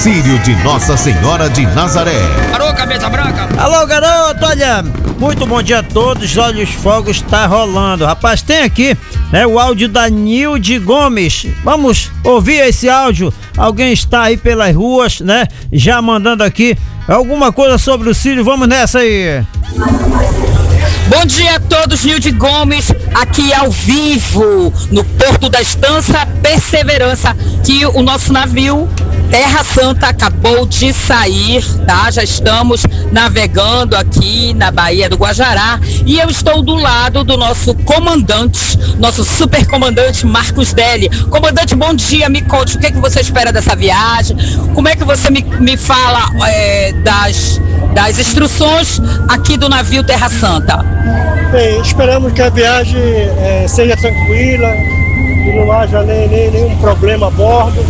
Felicírio de Nossa Senhora de Nazaré. Alô, cabeça branca. Alô, garoto, olha, muito bom dia a todos. Olha, os fogos tá rolando. Rapaz, tem aqui, né, o áudio da Nilde Gomes. Vamos ouvir esse áudio. Alguém está aí pelas ruas, né, já mandando aqui alguma coisa sobre o Círio. Vamos nessa aí. Bom dia a todos, Nilde Gomes, aqui ao vivo, no Porto da Estância Perseverança, que o nosso navio Terra Santa acabou de sair, tá? Já estamos navegando aqui na Baía do Guajará e eu estou do lado do nosso comandante, nosso supercomandante Marcos Deli. Comandante, bom dia, me conte o que você espera dessa viagem, como é que você me fala das instruções aqui do navio Terra Santa? Bem, esperamos que a viagem seja tranquila, que não haja nenhum problema a bordo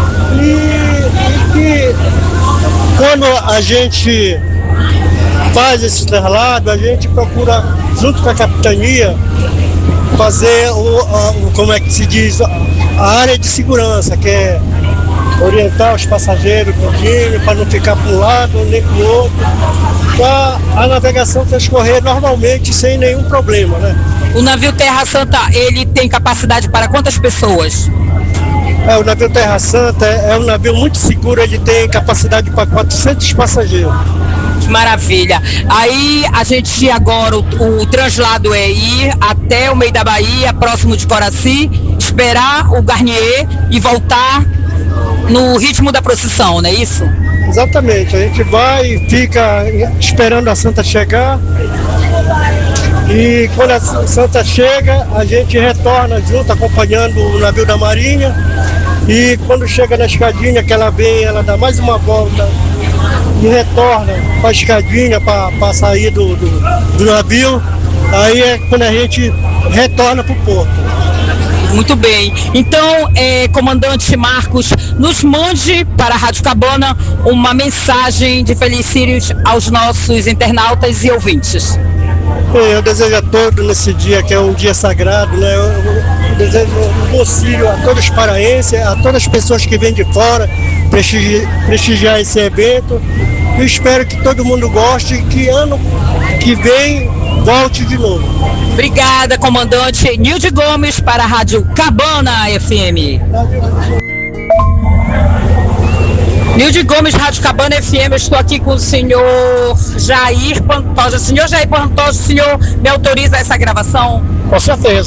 e que quando a gente faz esse traslado, a gente procura, junto com a capitania, fazer como é que se diz, a área de segurança, que é orientar os passageiros para não ficar para um lado nem para o outro, para a navegação transcorrer normalmente sem nenhum problema, né? O navio Terra Santa, ele tem capacidade para quantas pessoas? O navio Terra Santa é um navio muito seguro, ele tem capacidade para 400 passageiros. Maravilha. Aí a gente agora, o translado é ir até o meio da Bahia, próximo de Coraci, esperar o Garnier e voltar no ritmo da procissão, não é isso? Exatamente, a gente vai e fica esperando a Santa chegar e quando a Santa chega a gente retorna junto, acompanhando o navio da Marinha, e quando chega na escadinha que ela vem, ela dá mais uma volta e retorna para a escadinha para sair do navio, aí é quando a gente retorna para o porto. Muito bem. Então, comandante Marcos, nos mande para a Rádio Cabana uma mensagem de felicírios aos nossos internautas e ouvintes. Eu desejo a todos nesse dia, que é um dia sagrado, né? Eu desejo um bom Círio a todos os paraenses, a todas as pessoas que vêm de fora prestigiar esse evento. Eu espero que todo mundo goste e que ano que vem volte de novo. Obrigada, comandante Nilde Gomes, para a Rádio Cabana FM. Nilde Gomes, Rádio Cabana FM, eu estou aqui com o senhor Jair Pantoja. Senhor Jair Pantoja, o senhor me autoriza essa gravação? Com certeza.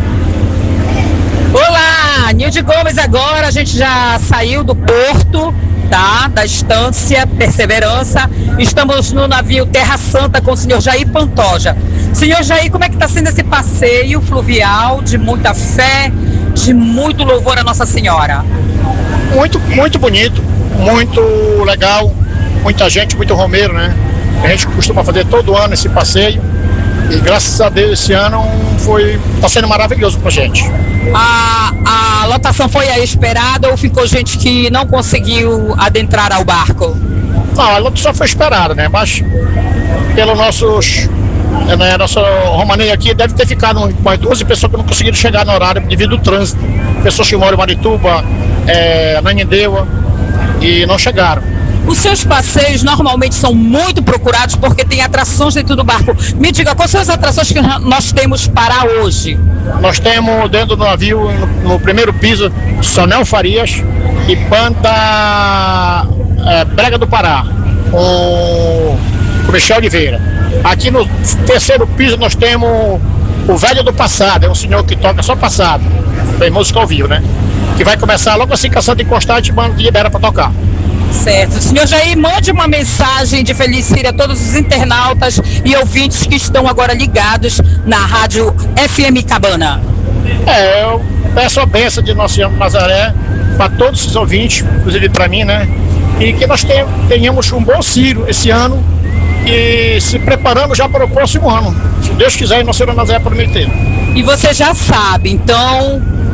Olá, Nilde Gomes, agora a gente já saiu do porto, tá? Da Estância Perseverança. Estamos no navio Terra Santa com o senhor Jair Pantoja. Senhor Jair, como é que está sendo esse passeio fluvial de muita fé, de muito louvor a Nossa Senhora? Muito, muito bonito, muito legal, muita gente, muito romeiro, né? A gente costuma fazer todo ano esse passeio e graças a Deus esse ano está sendo maravilhoso pra gente. A lotação foi a esperada ou ficou gente que não conseguiu adentrar ao barco? Não, a lotação foi esperada, né? Mas pelo nossa romaneia aqui deve ter ficado umas 12 pessoas que não conseguiram chegar no horário devido ao trânsito. Pessoas que moram em Marituba, Ananindeua, e não chegaram. Os seus passeios normalmente são muito procurados porque tem atrações dentro do barco. Me diga, quais são as atrações que nós temos para hoje? Nós temos dentro do navio, no primeiro piso, Sonel Farias e banda Brega do Pará, com Michel Oliveira. Aqui no terceiro piso nós temos o Velho do Passado, é um senhor que toca só passado, tem música ao vivo, né? Que vai começar logo assim que a Santa encostar, a gente libera para tocar. Certo. Senhor Jair, mande uma mensagem de felicírio a todos os internautas e ouvintes que estão agora ligados na Rádio FM Cabana. Eu peço a bênção de Nossa Senhora de Nazaré para todos os ouvintes, inclusive para mim, né? E que nós tenhamos um bom Círio esse ano e se preparando já para o próximo ano. Se Deus quiser e Nossa Senhora de Nazaré prometer. E você já sabe, então pode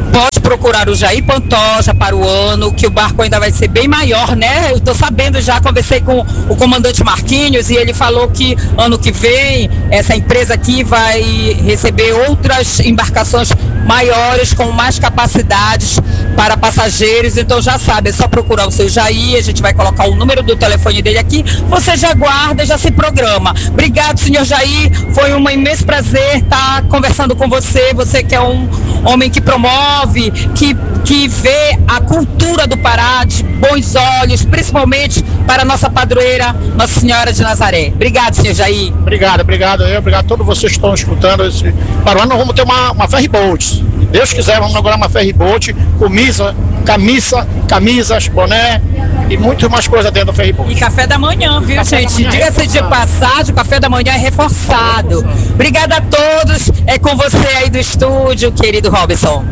procurar o Jair Pantoja para o ano, que o barco ainda vai ser bem maior, né? Eu estou sabendo, já conversei com o comandante Marquinhos e ele falou que ano que vem essa empresa aqui vai receber outras embarcações maiores, com mais capacidades para passageiros. Então já sabe, é só procurar o seu Jair, a gente vai colocar o número do telefone dele aqui, você já guarda, já se programa. Obrigado, senhor Jair, foi um imenso prazer estar conversando com você, você que é um homem que promove, que vê a cultura do Pará de bons olhos, principalmente para a nossa padroeira, Nossa Senhora de Nazaré. Obrigado, senhor Jair. Obrigado a todos vocês que estão escutando esse. Para o ano nós vamos ter uma ferry boat. Se Deus quiser, vamos inaugurar uma ferry boat com camisas, boné e muito mais coisa dentro do ferry boat. E café da manhã, viu, gente? Diga-se de passagem, o café da manhã é reforçado. Obrigada a todos. É com você aí do estúdio, querido Robson.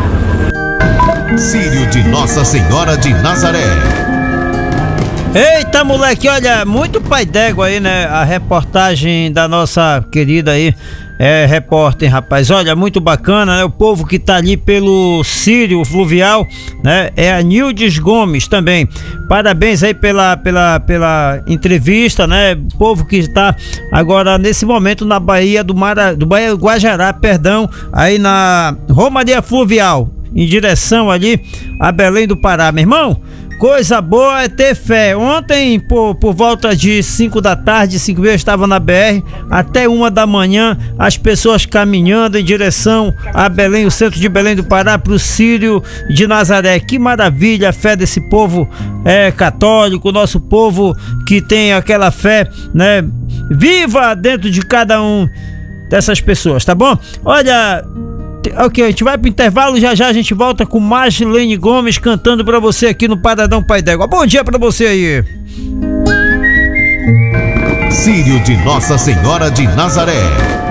Círio de Nossa Senhora de Nazaré. Eita, moleque, olha, muito pai d'égua aí, né? A reportagem da nossa querida aí, repórter, rapaz. Olha, muito bacana, né? O povo que tá ali pelo Círio Fluvial, né? É a Nildes Gomes também. Parabéns aí pela entrevista, né? O povo que está agora nesse momento na Baía do Guajará, perdão, aí na Romaria Fluvial, em direção ali a Belém do Pará, meu irmão. Coisa boa é ter fé. Ontem, por volta de 5 da tarde, 5 eu estava na BR, até 1 da manhã, as pessoas caminhando em direção a Belém, o centro de Belém do Pará, para o Círio de Nazaré. Que maravilha a fé desse povo católico, nosso povo que tem aquela fé, né, viva dentro de cada um dessas pessoas, tá bom? Olha... Ok, a gente vai pro intervalo, já a gente volta com Marlene Gomes cantando pra você aqui no Paradão Pai d'Égua. Bom dia pra você aí. Círio de Nossa Senhora de Nazaré.